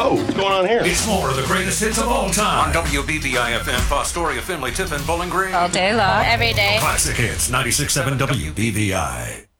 Whoa, what's going on here? It's more of the greatest hits of all time. On WBBI FM, Fostoria, Findlay, Tiffin, Bowling Green. All day long, every day. Classic hits, 96.7 WBVI.